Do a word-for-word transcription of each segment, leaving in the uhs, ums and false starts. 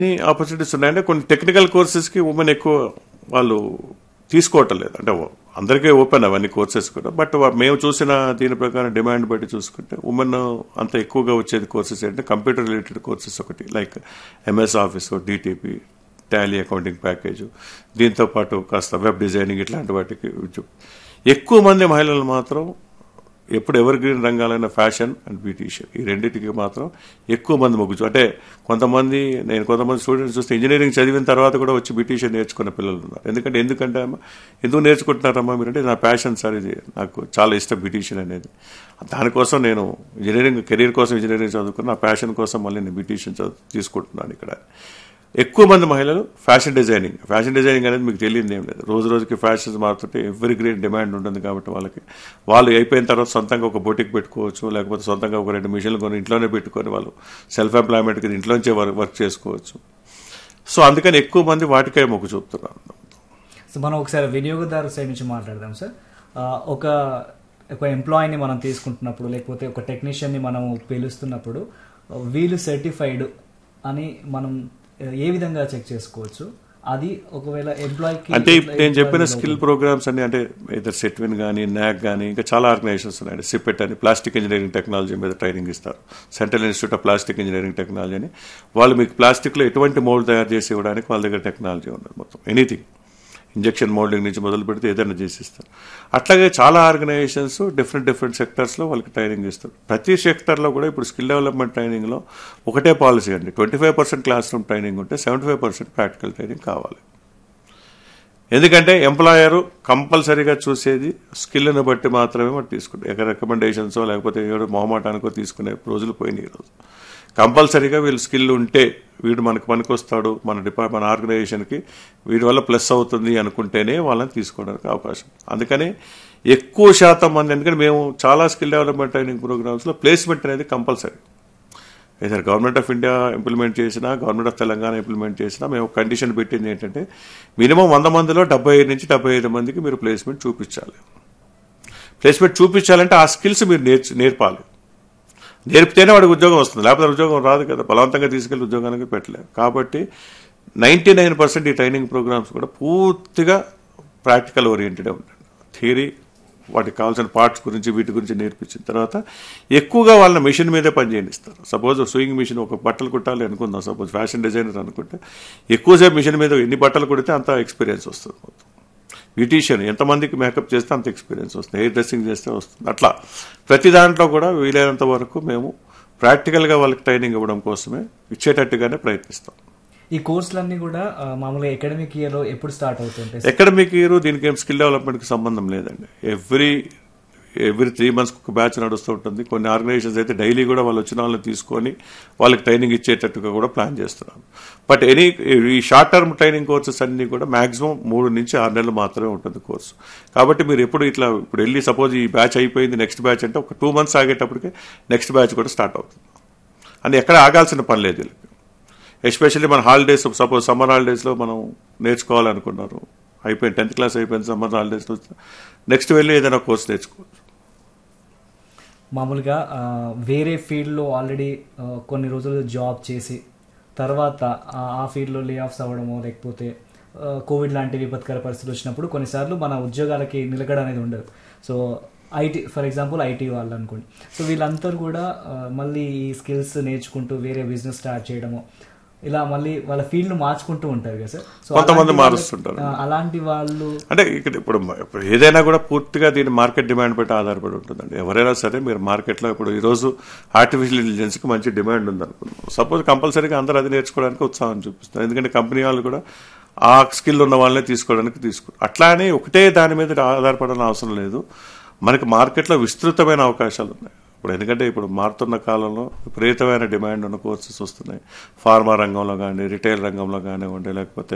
Opportunities ఉన్నాయి. అంటే కొన్ని టెక్నికల్ కోర్సెస్కి ఉమెన్ ఎక్కువ వాళ్ళు తీసుకోవటం లేదు. అంటే అందరికీ ఓపెన్ అవన్నీ కోర్సెస్ కూడా. బట్ మేము చూసిన దీని ప్రకారం డిమాండ్ బట్టి చూసుకుంటే ఉమెన్ అంత ఎక్కువగా వచ్చేది కోర్సెస్ ఏంటంటే కంప్యూటర్ రిలేటెడ్ కోర్సెస్ ఒకటి, like MS office, DTP, Tally accounting package, దీంతోపాటు కాస్త వెబ్ డిజైనింగ్ ఇట్లాంటి వాటికి ఎక్కువ మంది మహిళలు మాత్రం ఎప్పుడు ever green రంగాలైన fashion and beautician ఈ రెండింటికి మాత్రం ఎక్కువ మంది మొగ్గు. అంటే కొంతమంది నేను కొంతమంది స్టూడెంట్స్ చూస్తే ఇంజనీరింగ్ చదివిన తర్వాత కూడా వచ్చి బ్యూటీషియన్ నేర్చుకున్న పిల్లలు ఉన్నారు. ఎందుకంటే ఎందుకంటే అమ్మ ఎందుకు నేర్చుకుంటున్నారమ్మా మీరు అంటే నా ప్యాషన్ సార్, ఇది నాకు చాలా ఇష్టం బ్యూటీషియన్ అనేది. దానికోసం నేను ఇంజనీరింగ్ కెరీర్ కోసం ఇంజనీరింగ్ చదువుకున్న, నా ప్యాషన్ కోసం మళ్ళీ నేను బ్యూటీషియన్ చదువు తీసుకుంటున్నాను. ఇక్కడ ఎక్కువ మంది మహిళలు ఫ్యాషన్ డిజైనింగ్ ఫ్యాషన్ డిజైనింగ్ అనేది మీకు తెలియదు ఏం లేదు. రోజు రోజుకి ఫ్యాషన్స్ మారుతుంటే ఎవరి గ్రీన్ డిమాండ్ ఉంటుంది. కాబట్టి వాళ్ళకి వాళ్ళు అయిపోయిన తర్వాత సొంతంగా ఒక బొటిక్ పెట్టుకోవచ్చు, లేకపోతే సొంతంగా ఒక రెండు మిషన్లు కొని ఇంట్లోనే పెట్టుకొని వాళ్ళు సెల్ఫ్ ఎంప్లాయ్మెంట్కి ఇంట్లోంచే వర్క్ చేసుకోవచ్చు. సో అందుకని ఎక్కువ మంది వాటికే మొగ్గు చూపుతున్నారు. సో మనం ఒకసారి వినియోగదారు సైడ్ నుంచి మాట్లాడదాం సార్. ఒక ఒక ఎంప్లాయీని మనం తీసుకుంటున్నప్పుడు, లేకపోతే ఒక టెక్నీషియన్ని మనం పిలుస్తున్నప్పుడు వీళ్ళు సర్టిఫైడ్ అని మనం ఏ విధంగా చెక్ చేసుకోవచ్చు? అది ఒకవేళ ఎంప్లాయీకి అంటే నేను చెప్పిన స్కిల్ ప్రోగ్రామ్స్ అన్ని అంటే ఇద్దరు సెట్విన్ కానీ, న్యాక్ కానీ, ఇంకా చాలా ఆర్గనైజేషన్స్ ఉన్నాయి. సిపెట్ అని ప్లాస్టిక్ ఇంజనీరింగ్ టెక్నాలజీ మీద ట్రైనింగ్ ఇస్తారు. Central institute of plastic engineering technology అని. వాళ్ళు మీకు ప్లాస్టిక్లో ఎటువంటి మోల్డ్ తయారు చేసి ఇవ్వడానికి వాళ్ళ దగ్గర టెక్నాలజీ ఉన్నది. మొత్తం ఎనీథింగ్ ఇంజెక్షన్ మోల్డింగ్ నుంచి మొదలు పెడితే ఏదైనా చేసిస్తారు. అట్లాగే చాలా ఆర్గనైజేషన్స్ డిఫరెంట్ డిఫరెంట్ సెక్టర్స్లో వాళ్ళకి ట్రైనింగ్ ఇస్తారు. ప్రతి సెక్టర్లో కూడా ఇప్పుడు స్కిల్ డెవలప్మెంట్ ట్రైనింగ్లో ఒకటే పాలసీ అండి, twenty five percent class room training ఉంటే seventy five percent practical training కావాలి. ఎందుకంటే ఎంప్లాయరు కంపల్సరీగా చూసేది స్కిల్ని బట్టి మాత్రమే మనం తీసుకుంటాం. ఎక్కడ రికమెండేషన్సో లేకపోతే ఏదో మొహమాటానికో తీసుకునే రోజులు పోయినాయి. ఈరోజు కంపల్సరీగా వీళ్ళు స్కిల్ ఉంటే వీడు మనకు పనికొస్తాడు, మన డిపార్ట్ మన ఆర్గనైజేషన్కి వీడి వల్ల ప్లస్ అవుతుంది అనుకుంటేనే వాళ్ళని తీసుకోవడానికి అవకాశం. అందుకని ఎక్కువ శాతం మంది, ఎందుకంటే మేము చాలా స్కిల్ డెవలప్మెంట్ ట్రైనింగ్ ప్రోగ్రామ్స్లో ప్లేస్మెంట్ అనేది కంపల్సరీ. ఏదైనా గవర్నమెంట్ ఆఫ్ ఇండియా ఇంప్లిమెంట్ చేసినా, గవర్నమెంట్ ఆఫ్ తెలంగాణ ఇంప్లిమెంట్ చేసినా మేము కండిషన్ పెట్టింది ఏంటంటే మినిమం వంద మందిలో డెబ్బై ఐదు నుంచి డెబ్బై ఐదు మందికి మీరు ప్లేస్మెంట్ చూపించాలి. ప్లేస్మెంట్ చూపించాలంటే ఆ స్కిల్స్ మీరు నేర్చు నేర్పాలి నేర్పితేనే వాడికి ఉద్యోగం వస్తుంది, లేకపోతే ఉద్యోగం రాదు కదా. బలవంతంగా తీసుకెళ్లి ఉద్యోగానికి పెట్టలేదు. కాబట్టి నైంటీ నైన్ పర్సెంట్ ఈ ట్రైనింగ్ ప్రోగ్రామ్స్ కూడా పూర్తిగా ప్రాక్టికల్ ఓరియంటెడ్ ఉంటుంది. థియరీ, వాటికి కావాల్సిన పార్ట్స్ గురించి వీటి గురించి నేర్పించిన తర్వాత ఎక్కువగా వాళ్ళని మిషన్ మీదే పనిచేయనిస్తారు. సపోజ్ సూయింగ్ మిషన్ ఒక బట్టలు కుట్టాలి అనుకుందాం, సపోజ్ ఫ్యాషన్ డిజైనర్ అనుకుంటే ఎక్కువసేపు మిషన్ మీద ఎన్ని బట్టలు కుడితే అంత ఎక్స్పీరియన్స్ వస్తుంది. మొత్తం బ్యూటీషియన్ ఎంతమందికి మేకప్ చేస్తే అంత ఎక్స్పీరియన్స్ వస్తుంది, హెయిర్ డ్రెస్సింగ్ చేస్తే వస్తుంది. అట్లా ప్రతి దాంట్లో కూడా వీలైనంత వరకు మేము ప్రాక్టికల్గా వాళ్ళకి ట్రైనింగ్ ఇవ్వడం కోసమే ఇచ్చేటట్టుగానే ప్రయత్నిస్తాం. ఈ కోర్సులన్నీ కూడా మామూలుగా అకాడమిక్ ఇయర్ లో ఎప్పుడు స్టార్ట్ అవుతుంటాయి? అకాడమిక్ ఇయర్ దీనికి ఏం స్కిల్ డెవలప్మెంట్కి సంబంధం లేదండి. ఎవ్రీ ఎవ్రీ త్రీ మంత్స్కి ఒక బ్యాచ్ నడుస్తూ ఉంటుంది. కొన్ని ఆర్గనైజేషన్స్ అయితే డైలీ కూడా వాళ్ళు వచ్చిన వాళ్ళని తీసుకొని వాళ్ళకి ట్రైనింగ్ ఇచ్చేటట్టుగా కూడా ప్లాన్ చేస్తున్నారు. బట్ ఎనీ ఈ షార్ట్ టర్మ్ ట్రైనింగ్ కోర్సెస్ అన్నీ కూడా మాక్సిమం మూడు నుంచి ఆరు నెలలు మాత్రమే ఉంటుంది కోర్సు. కాబట్టి మీరు ఎప్పుడు ఇట్లా ఇప్పుడు వెళ్ళి సపోజ్ ఈ బ్యాచ్ అయిపోయింది నెక్స్ట్ బ్యాచ్ అంటే ఒక టూ మంత్స్ ఆగేటప్పటికే నెక్స్ట్ బ్యాచ్ కూడా స్టార్ట్ అవుతుంది. అని ఎక్కడ ఆగాల్సిన పని లేదు వీళ్ళకి. ఎస్పెషల్లీ మన హాలిడేస్, సపోజ్ సమ్మర్ హాలిడేస్లో మనం నేర్చుకోవాలనుకున్నారు, అయిపోయింది టెన్త్ క్లాస్ అయిపోయింది, సమ్మర్ హాలిడేస్లో నెక్స్ట్ వెళ్ళి ఏదైనా కోర్స్ నేర్చుకోవచ్చు. మామూలుగా వేరే ఫీల్డ్లో ఆల్రెడీ కొన్ని రోజులు జాబ్ చేసి తర్వాత ఆ ఫీల్డ్లో లే ఆఫ్స్ అవ్వడమో, లేకపోతే కోవిడ్ లాంటి విపత్కర పరిస్థితులు వచ్చినప్పుడు కొన్నిసార్లు మన ఉద్యోగాలకి నిలకడ అనేది ఉండదు. So IT for example IT వాళ్ళు అనుకోండి. సో వీళ్ళందరూ కూడా మళ్ళీ ఈ స్కిల్స్ నేర్చుకుంటూ వేరే బిజినెస్ స్టార్ట్ చేయడము, ఇలా మళ్ళీ వాళ్ళ ఫీల్డ్ మార్చుకుంటూ ఉంటారు కదా సార్. సో కొంతమంది మారుస్తుంటారు. అలాంటి వాళ్ళు అంటే ఇక్కడ ఇప్పుడు ఏదైనా కూడా పూర్తిగా దీని మార్కెట్ డిమాండ్ బట్టి ఆధారపడి ఉంటుందండి. ఎవరైనా సరే మీరు మార్కెట్లో ఇప్పుడు ఈరోజు ఆర్టిఫిషియల్ ఇంటెలిజెన్స్కి మంచి డిమాండ్ ఉందనుకున్నాం. సపోజ్ కంపల్సరీగా అందరూ అది నేర్చుకోవడానికి ఉత్సాహం చూపిస్తారు. ఎందుకంటే కంపెనీ వాళ్ళు కూడా ఆ స్కిల్ ఉన్న వాళ్ళనే తీసుకోవడానికి తీసుకుంటారు. అట్లా అని ఒకటే దాని మీద ఆధారపడాల్సిన అవసరం లేదు. మనకి మార్కెట్లో విస్తృతమైన అవకాశాలు ఉన్నాయి ఇప్పుడు. ఎందుకంటే ఇప్పుడు మారుతున్న కాలంలో విపరీతమైన డిమాండ్ ఉన్న కోర్సెస్ వస్తున్నాయి. ఫార్మా రంగంలో కానీ, రిటైల్ రంగంలో కానివ్వండి, లేకపోతే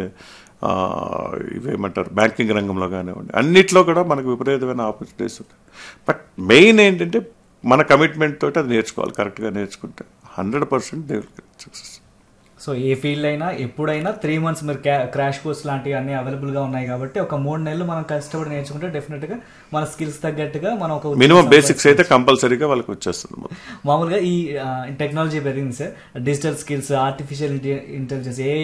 ఇవేమంటారు బ్యాంకింగ్ రంగంలో కానివ్వండి, అన్నిట్లో కూడా మనకు విపరీతమైన ఆపర్చునిటీస్ ఉంటాయి. బట్ మెయిన్ ఏంటంటే మన కమిట్మెంట్ తోటి అది నేర్చుకోవాలి. కరెక్ట్గా నేర్చుకుంటే hundred percent they will get success. So A field అయినా ఎప్పుడైనా త్రీ మంత్స్ మీరు క్రాష్ కోర్స్ లాంటివి అన్ని అవైలబుల్ గా ఉన్నాయి కాబట్టి ఒక మూడు నెలలు మనం కష్టపడి నేర్చుకుంటే డెఫినెట్ గా మన స్కిల్స్ తగ్గట్టుగా మనం ఒక మినిమం బేసిక్స్ అయితే కంపల్సరీగా వాళ్ళకి వచ్చేస్తుంది. మామూలుగా ఈ టెక్నాలజీ పెరిగింది sir, digital skills, artificial intelligence, ఏ